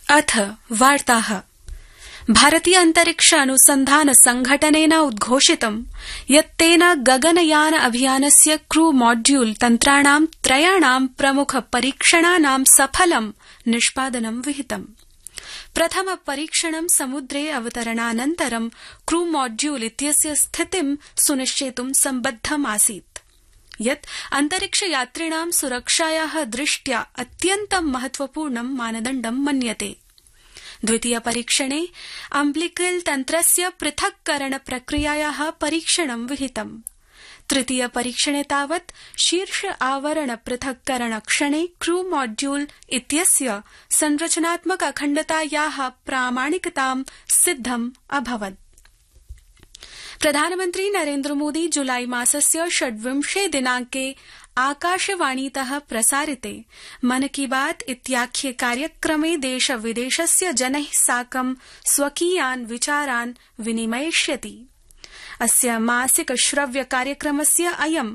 अथ वार्ताः। भारतीय अंतरिक्ष अनुसंधान संघटनेन उद्घोषितं यत् तेन गगनयान अभियानस्य क्रू मॉड्यूल तन्त्राणां त्रयाणां प्रमुख परीक्षणानां सफलं निष्पादनं विहितम्। प्रथम परीक्षणं समुद्रे अवतरणानन्तरं क्रू मॉड्यूल इत्यस्य स्थितिं सुनिश्चेतुं सम्बद्धम् आसीत् यत् अंतरिक्षयात्रिणां सुरक्षायाः दृष्ट्या अत्यन्तं महत्वपूर्णं मानदण्डं मन्यते। द्वितीय परीक्षणे अम्बिलिकल तन्त्रस्य पृथक्करण प्रक्रियायाः परीक्षणं विहितम्। तृतीय परीक्षणे तावत् शीर्ष आवरण पृथक्करण क्षणे क्रू मॉड्यूल इत्यस्य संरचनात्मक अखण्डतायाः प्रामाणिकतां सिद्धम् अभवत्। प्रधानमन्त्री नरेन्द्र मोदी जुलाई मासस्य 26 दिनाङ्के आकाशवाणीतः प्रसारिते मन की बात इत्याख्ये कार्यक्रमे देश विदेशस्य जनैः साकं स्वकीयान् विचारान् विनिमयिष्यति। अस्य मासिक श्रव्य कार्यक्रमस्य अयं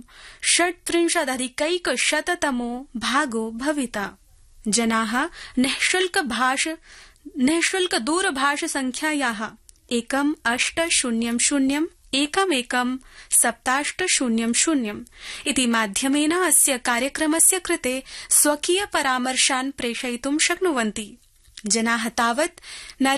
37+100तमो भागो भविता। जनाः निःशुल्क दूरभाष संख्यायाः 1-800-11-7800 इति माध्यमेन अस्य कार्यक्रमस्य कृते स्वकीय परामर्शान् प्रेषयितुं शक्नुवन्ति। जनाः तावत्